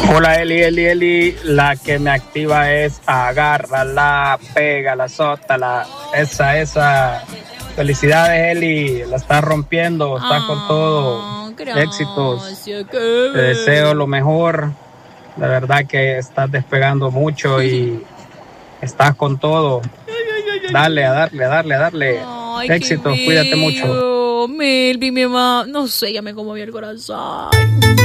Hola Eli, la que me activa es agárrala, pégala, azótala, esa. Felicidades Eli, la estás rompiendo, estás con todo, éxitos, Gracias, te deseo lo Kevin. mejor, la verdad que estás despegando mucho y estás con todo, dale, a darle, Ay, qué éxitos, cuídate mucho. bello. Melvin, mi mamá. No sé, ya me conmovió el corazón.